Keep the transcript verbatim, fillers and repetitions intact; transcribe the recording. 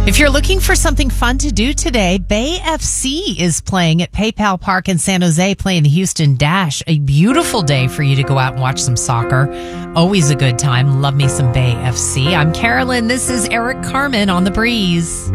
If you're looking for something fun to do today, Bay F C is playing at PayPal Park in San Jose, playing the Houston Dash. A beautiful day for you to go out and watch some soccer. Always a good time. Love me some Bay F C. I'm Carolyn. This is Eric Carmen on The Breeze.